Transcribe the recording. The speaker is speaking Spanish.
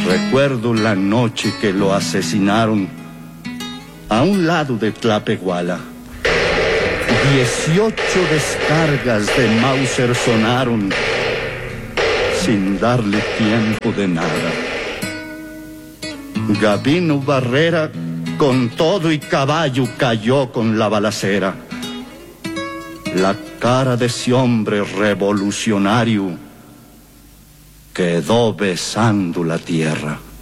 Recuerdo la noche que lo asesinaron a un lado de Tlapehuala. 18 descargas de Mauser sonaron sin darle tiempo de nada. Gabino Barrera, con todo y caballo, cayó con la balacera. La cara de ese hombre revolucionario quedó besando la tierra.